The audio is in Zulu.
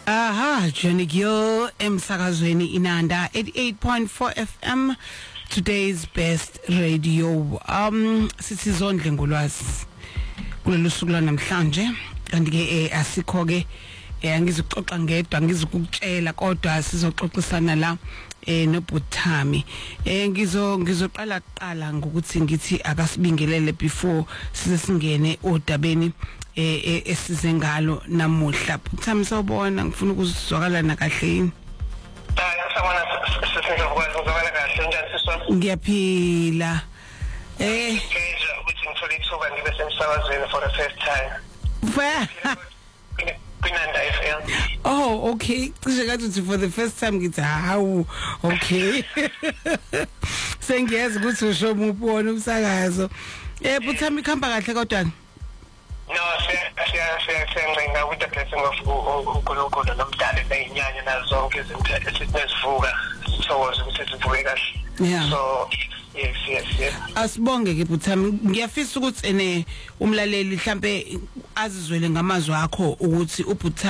Aha, Johnny Gill, emsakazweni Inanda 88.4 FM, today's best radio. Sisizondle ngolwazi kulolu suku namhlanje kanti ke asikho ke angizuxoxa ngedwa ngizukutshela kodwa sizoxoxisana la noButhami. Ngizoqala ngokuthi ngithi akasibingelele before size singene odabeni esize ngalo namuhla. Buthami sawubona, ngifuna ukuzwakala na kahle yini? Sabona sizokuzwakala kahle njani sisona? Ngiyaphila. Ukuthi ngithole ithuba ngibe semsakazweni for the first time. Inanda FM. Oh, okay. Cishe kathi for the first time ngithi hawu, okay. Sengiyazi ukuthi usho umubona umsakazo. Buthami khamba kahle kodwa. No, siya with the blessing of uNkulunkulu nomdali nezinyanya nazo zonke izinto esizivuka sithokoza ukuthi sivuke kahle. Yeah. So yes. Asibonge ke Buthami, ngiyafisa ukuthi umlaleli mhlambe azizwele ngamazwi akho ukuthi uButhami